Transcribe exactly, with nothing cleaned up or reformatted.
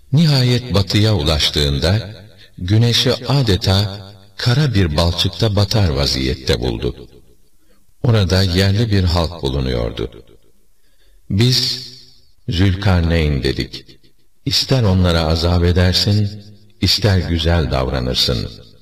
Nihayet batıya ulaştığında, güneşi adeta kara bir balçıkta batar vaziyette buldu. Orada yerli bir halk bulunuyordu. Biz, Zülkarneyn dedik, İster onlara azap edersin, ister güzel davranırsın.